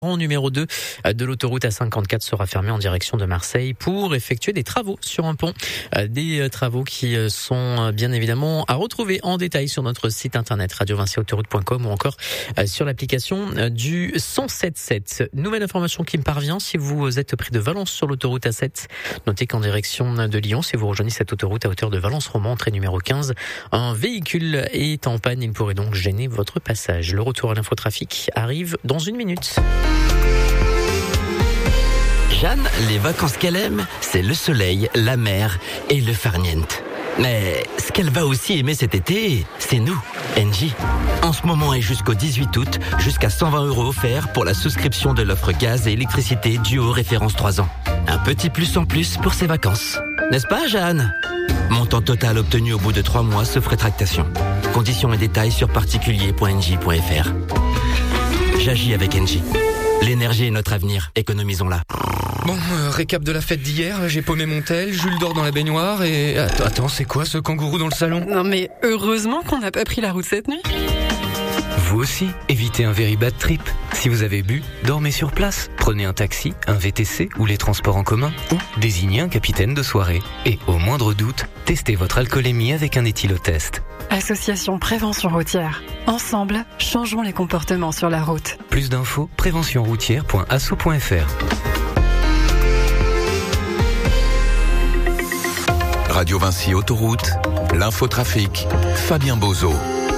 rang numéro 2 de l'autoroute A54 sera fermé en direction de Marseille pour effectuer des travaux sur un pont. Des travaux qui sont bien évidemment à retrouver en détail sur notre site internet radiovinciautoroute.com ou encore sur l'application du 107.7. Nouvelle information qui me parvient, si vous êtes près de Valence sur l'autoroute A7, notez qu'en direction de Lyon, si vous rejoignez cette autoroute à hauteur de Valence-Romand, entrée numéro 15, un véhicule est en panne, il pourrait donc gêner votre passage. Le retour à l'infotrafic arrive dans une minute. Jeanne, les vacances qu'elle aime, c'est le soleil, la mer et le farniente. Mais ce qu'elle va aussi aimer cet été, c'est nous, Engie. En ce moment et jusqu'au 18 août, jusqu'à 120 € offerts pour la souscription de l'offre gaz et électricité Duo référence 3 ans. Un petit plus en plus pour ses vacances. N'est-ce pas, Jeanne ? Montant total obtenu au bout de 3 mois sauf rétractation. Conditions et détails sur particulier.engie.fr. J'agis avec Engie. L'énergie est notre avenir, économisons-la. Bon, récap de la fête d'hier, j'ai paumé mon tel, Jules dort dans la baignoire et... Attends, c'est quoi ce kangourou dans le salon ? Non mais heureusement qu'on n'a pas pris la route cette nuit. Vous aussi, évitez un very bad trip. Si vous avez bu, dormez sur place. Prenez un taxi, un VTC ou les transports en commun ou désignez un capitaine de soirée. Et au moindre doute, testez votre alcoolémie avec un éthylotest. Association Prévention Routière. Ensemble, changeons les comportements sur la route. Plus d'infos, préventionroutière.asso.fr. Radio Vinci Autoroute, l'infotrafic, Fabien Bozo.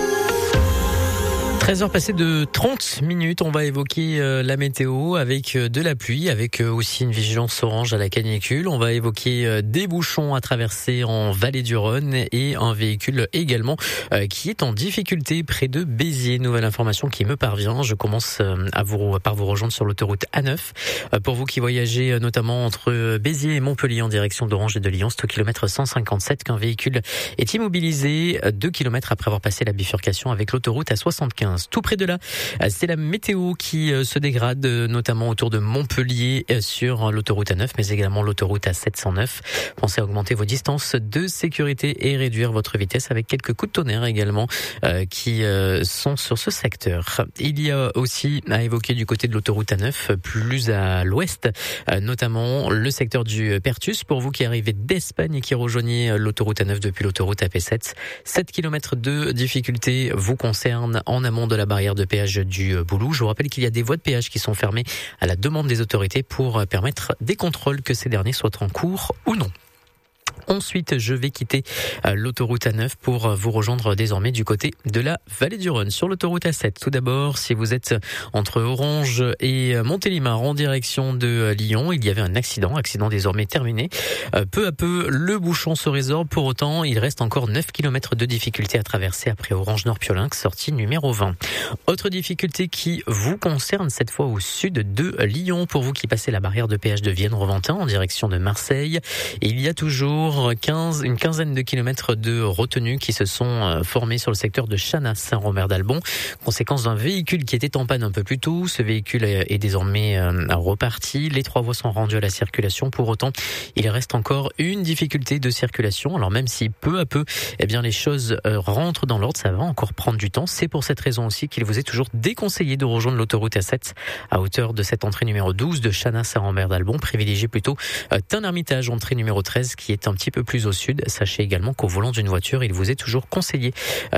13h passées de 30 minutes, on va évoquer la météo avec de la pluie, avec aussi une vigilance orange à la canicule. On va évoquer des bouchons à traverser en vallée du Rhône et un véhicule également qui est en difficulté près de Béziers. Nouvelle information qui me parvient. Je commence par vous rejoindre sur l'autoroute A9. Pour vous qui voyagez notamment entre Béziers et Montpellier en direction d'Orange et de Lyon, c'est au kilomètre 157 qu'un véhicule est immobilisé 2 km après avoir passé la bifurcation avec l'autoroute A75. Tout près de là, c'est la météo qui se dégrade, notamment autour de Montpellier sur l'autoroute A9, mais également l'autoroute A709. Pensez à augmenter vos distances de sécurité et réduire votre vitesse avec quelques coups de tonnerre également qui sont sur ce secteur. Il y a aussi à évoquer du côté de l'autoroute A9, plus à l'ouest, notamment le secteur du Pertus. Pour vous qui arrivez d'Espagne et qui rejoignez l'autoroute A9 depuis l'autoroute AP7, 7 km de difficulté vous concerne en amont de la barrière de péage du Boulou. Je vous rappelle qu'il y a des voies de péage qui sont fermées à la demande des autorités pour permettre des contrôles, que ces derniers soient en cours ou non. Ensuite, je vais quitter l'autoroute A9 pour vous rejoindre désormais du côté de la vallée du Rhône sur l'autoroute A7. Tout d'abord, si vous êtes entre Orange et Montélimar en direction de Lyon, il y avait un accident désormais terminé. Peu à peu, le bouchon se résorbe. Pour autant, il reste encore 9 km de difficulté à traverser après Orange-Nord-Piolinx, sortie numéro 20. Autre difficulté qui vous concerne cette fois au sud de Lyon. Pour vous qui passez la barrière de péage de Vienne-Roventin en direction de Marseille, il y a toujours une quinzaine de kilomètres de retenues qui se sont formés sur le secteur de Chanas-Saint-Rombert-d'Albon. Conséquence d'un véhicule qui était en panne un peu plus tôt. Ce véhicule est désormais reparti. Les 3 voies sont rendues à la circulation. Pour autant, il reste encore une difficulté de circulation. Alors même si peu à peu, les choses rentrent dans l'ordre, ça va encore prendre du temps. C'est pour cette raison aussi qu'il vous est toujours déconseillé de rejoindre l'autoroute A7 à hauteur de cette entrée numéro 12 de Chanas-Saint-Rombert-d'Albon. Privilégiez plutôt Tain-Hermitage, entrée numéro 13, qui est un petit peu plus au sud. Sachez également qu'au volant d'une voiture, il vous est toujours conseillé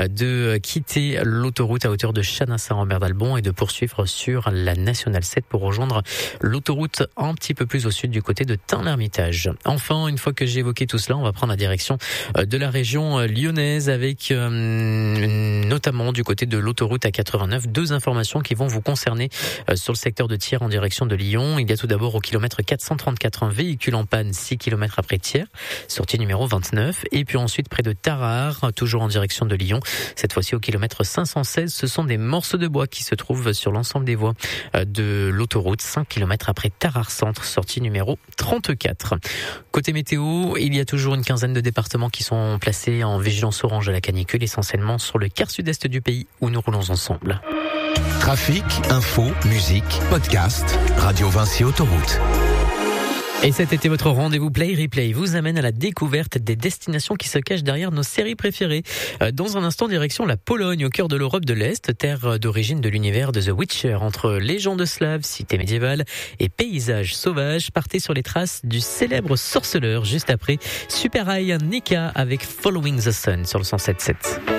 de quitter l'autoroute à hauteur de Chanas-Saint-Rombert-d'Albon et de poursuivre sur la nationale 7 pour rejoindre l'autoroute un petit peu plus au sud du côté de Tain-l'Hermitage. Enfin, une fois que j'ai évoqué tout cela, on va prendre la direction de la région lyonnaise avec notamment du côté de l'autoroute A89 2 informations qui vont vous concerner sur le secteur de Thiers en direction de Lyon. Il y a tout d'abord au kilomètre 434 un véhicule en panne 6 km après Thiers, sortie numéro 29, et puis ensuite près de Tarare, toujours en direction de Lyon, cette fois-ci au kilomètre 516, ce sont des morceaux de bois qui se trouvent sur l'ensemble des voies de l'autoroute, 5 km après Tarare Centre, sortie numéro 34. Côté météo, il y a toujours une quinzaine de départements qui sont placés en vigilance orange à la canicule, essentiellement sur le quart sud-est du pays où nous roulons ensemble. Trafic, info, musique, podcast, Radio Vinci Autoroute. Et cet été, votre rendez-vous Play Replay vous amène à la découverte des destinations qui se cachent derrière nos séries préférées. Dans un instant, direction la Pologne, au cœur de l'Europe de l'Est, terre d'origine de l'univers de The Witcher. Entre légendes slaves, cités médiévales et paysages sauvages, partez sur les traces du célèbre sorceleur juste après Super High Nika avec Following the Sun sur le 107.7.